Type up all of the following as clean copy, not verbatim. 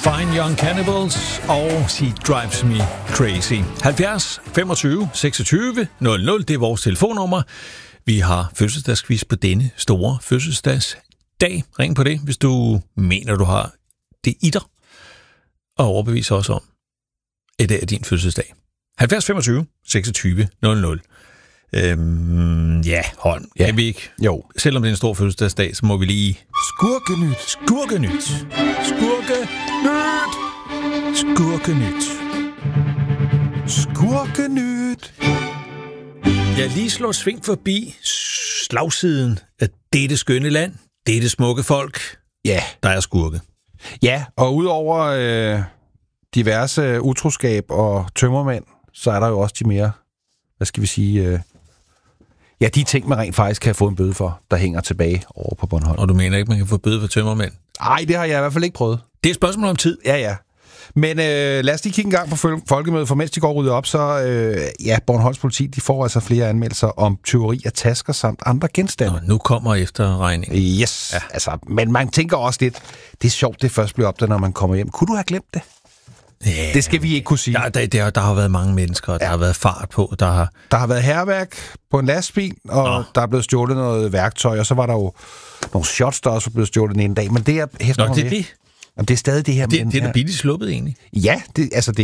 Fine Young Cannibals og She Drives Me Crazy. 70 25 26 00, det er vores telefonnummer. Vi har fødselsdagsquiz på denne store fødselsdagsdag. Ring på det, hvis du mener, du har det i dig. Og overbevis os om, at det er din fødselsdag. 70 25 26 00. Holm. Ja. Kan vi ikke? Jo. Selvom det er en stor fødselsdagsdag, så må vi lige... Skurkenyt. Skurkenyt. Skurkenyt. Skurkenyt. Skurkenyt. Jeg lige slår sving forbi slagsiden af dette skønne land, dette smukke folk. Ja. Der er skurke. Ja, og udover diverse utroskab og tømmermænd, så er der jo også de mere, hvad skal vi sige, de ting, man rent faktisk kan få en bøde for, der hænger tilbage over på Bornholm. Og du mener ikke, man kan få bøde for tømmermænd? Nej, det har jeg i hvert fald ikke prøvet. Det er et spørgsmål om tid. Ja. Men lad os lige kigge en gang på folkemødet, for mens de går ryddet op, så Bornholms politi, de får altså flere anmeldelser om tyveri af tasker samt andre genstande. Og nu kommer efterregningen. Yes, ja. Altså, men man tænker også lidt, det er sjovt, det først bliver opdaget, når man kommer hjem. Kunne du have glemt det? Ja, det skal vi ikke kunne sige. Der har været mange mennesker, og der har været fart på. Der har været hærværk på en lastbil, og der er blevet stjålet noget værktøj, og så var der jo nogle shots, der også blev stjålet en dag. Men det er hæfter mig ved. Det er stadig det her. Det er da billigt sluppet egentlig. Ja, det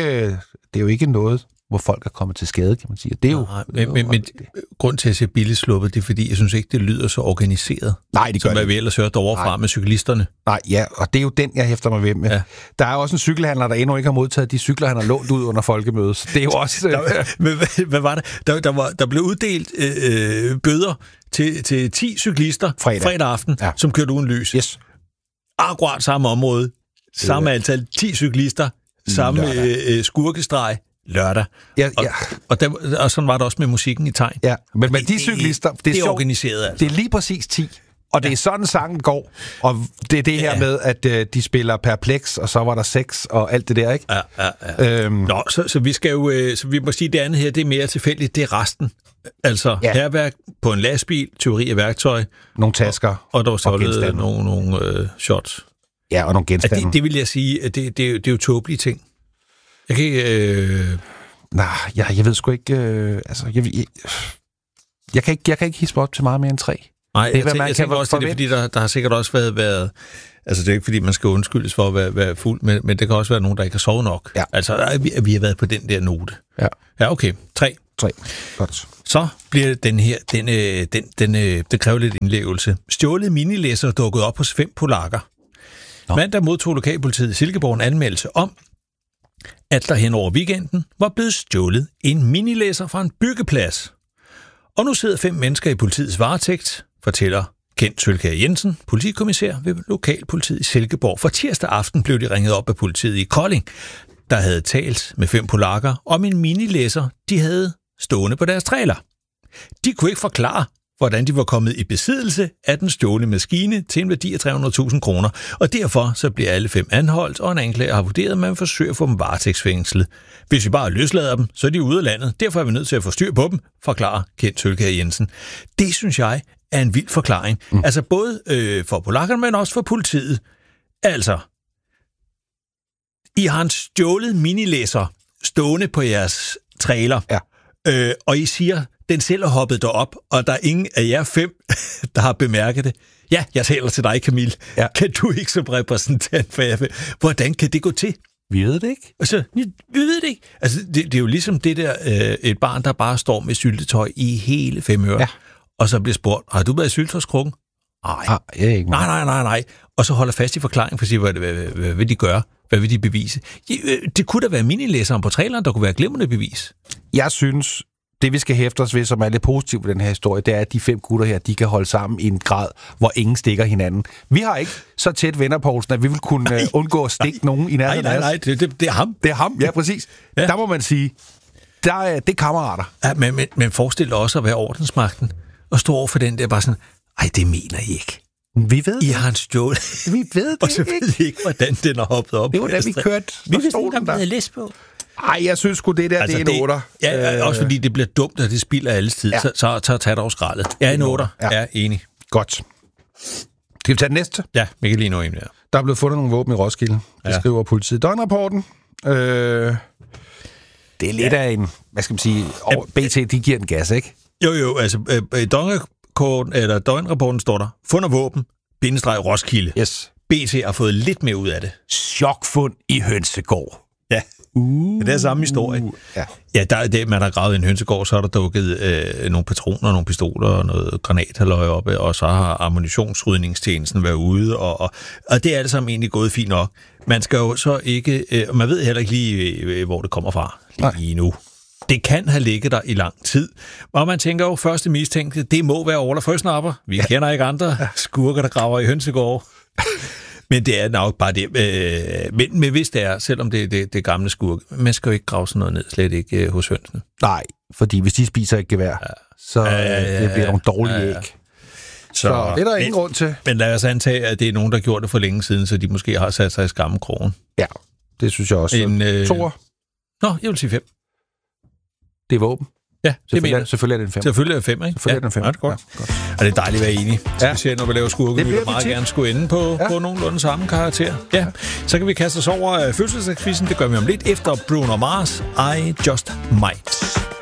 er jo ikke noget, hvor folk er kommet til skade, kan man sige. Det er jo. Men grund til at sige billigt sluppet, det er fordi, jeg synes ikke, det lyder så organiseret. Nej, det gør det. Som vi ellers hørte overfra med cyklisterne. Nej, ja, og det er jo den, jeg hæfter mig ved med. Ja. Der er også en cykelhandler, der endnu ikke har modtaget de cykler, han har lånt ud under folkemødet. Det er jo også... Hvad var det? Der blev uddelt bøder til 10 cyklister fredag aften, som kørte uden lys. Yes. Akkurat samme område, samme antal, 10 cyklister, samme skurkestreg, lørdag. Ja. Og sådan var det også med musikken i tegn. Ja, men de cyklister, det er organiseret altså. Det er lige præcis 10. Og det er sådan, sangen går. Og det er det her med, at de spiller Perplex, og så var der 6 og alt det der, ikke? Ja. Nå, så vi skal jo... Så vi må sige, det andet her, det er mere tilfældigt. Det er resten. Altså hærværk på en lastbil, tyveri af værktøj. Nogle tasker. Og der var så nogle shots. Ja, og nogle genstande. Det vil jeg sige, at det er jo tåbelige ting. Jeg kan ikke... Nej, jeg ved sgu ikke... Jeg kan ikke hispe op til meget mere end 3. Nej, jeg tænker også, det er fordi, der har sikkert også været... Altså, det er ikke fordi, man skal undskyldes for at være fuld, men det kan også være nogen, der ikke har sovet nok. Ja. Altså, vi har været på den der note. Ja, okay. 3. Godt. Så bliver den her... Den kræver lidt indlevelse. Stjålet minilæsser dukket op hos 5 polakker. Mandag modtog lokalpolitiet i Silkeborg en anmeldelse om, at der hen over weekenden var blevet stjålet en minilæsser fra en byggeplads. Og nu sidder 5 mennesker i politiets varetægt, fortæller Kent Sølkær Jensen, politikommissær ved lokalpolitiet i Silkeborg. For tirsdag aften blev de ringet op af politiet i Kolding, der havde talt med 5 polakker om en minilæsser, de havde stående på deres trailer. De kunne ikke forklare, hvordan de var kommet i besiddelse af den stjålne maskine til en værdi af 300.000 kroner, og derfor så bliver alle 5 anholdt, og en anklager har vurderet, at man forsøger at få dem varetægtsfængslet. Hvis vi bare løslader dem, så er de ude af landet. Derfor er vi nødt til at få styr på dem, forklarer Kent Sølkær Jensen. Det synes jeg er en vild forklaring. Altså både for polakkerne, men også for politiet. Altså, I har en stjålet minilæsser stående på jeres trailer, og I siger, den selv er hoppet derop, og der er ingen af jer 5, der har bemærket det. Ja, jeg taler til dig, Camille. Ja. Kan du ikke som repræsentant for jer? Hvordan kan det gå til? Vi ved det ikke. Altså, vi ved det ikke. Altså, det er jo ligesom det der, et barn, der bare står med syltetøj i hele 5 øre, og så bliver spurgt, har du været i syltetøjskrukken? Nej. Og så holder fast i forklaringen, for at sige, hvad vil de gøre? Hvad vil de bevise? Det kunne da være minilæseren på traileren, der kunne være glimrende bevis. Jeg synes, det vi skal hæfte os ved, som er lidt positivt ved den her historie, det er, at de 5 gutter her, de kan holde sammen i en grad, hvor ingen stikker hinanden. Vi har ikke så tæt venner, Poulsen, at vi vil kunne undgå at stikke nogen i nærheden. Nej, det er ham. Det er ham, ja, præcis. Ja. Der må man sige, det er kammerater. Ja, men forestil dig også at være ordensmagten, og stå over for den der bare sådan, ej, det mener I ikke. Vi ved I har en stjålet. Vi ved det og så ved I ikke, hvordan den har hoppet op. Det var da vi kørte. Vi vidste ikke, om vi havde læst på. Ej, jeg synes sgu, det der, altså, det er en 8'er. Ja, også fordi det bliver dumt, og det spilder alles tid. Ja. Så tag det over skraldet. Ja, en 8'er. Ja, enig. Godt. Skal vi tage den næste? Ja, vi kan lige nå en der. Der er blevet fundet nogle våben i Roskilde. Det skriver politiet. Døgnrapporten. Det er lidt af en, hvad skal man sige, BT, de giver den gas, ikke? Jo, altså døgnrapporten står der, fund af våben, _ Roskilde. Yes. BT har fået lidt mere ud af det. Chokfund i hønsegård. Ja, det er samme historie. Ja, man har gravet en hønsegård, så er der dukket nogle patroner, nogle pistoler og noget granathalløj oppe, og så har ammunitionsrydningstjenesten været ude, og det er alt sammen egentlig gået fint nok. Man skal jo så ikke, man ved heller ikke lige, hvor det kommer fra lige nu. Det kan have ligget der i lang tid. Og man tænker jo, første mistænkte, det må være Orla Frøsnapper. Vi kender ikke andre skurker, der graver i hønsegård. Men det er nok bare det. Men hvis det er, selvom det er gamle skurke, man skal jo ikke grave sådan noget ned, slet ikke hos hønsene. Nej, fordi hvis de spiser et gevær, så det bliver nogle dårlige æg. Så det er der ingen grund til. Men lad os antage, at det er nogen, der gjorde det for længe siden, så de måske har sat sig i skammekrogen. Ja, det synes jeg også. Toer? Nå, jeg vil sige 5. Det er våben. Ja, selvfølgelig er det en 5. Selvfølgelig er det 5, ikke? Selvfølgelig er det en 5. Ja, det er godt. Og det er dejligt at være enige. Specielt når vi laver skurke, vi vil meget gerne skulle ende på nogenlunde samme karakter. Ja, så kan vi kaste os over fødselsdagsquizzen. Det gør vi om lidt efter Bruno Mars, I Just Might.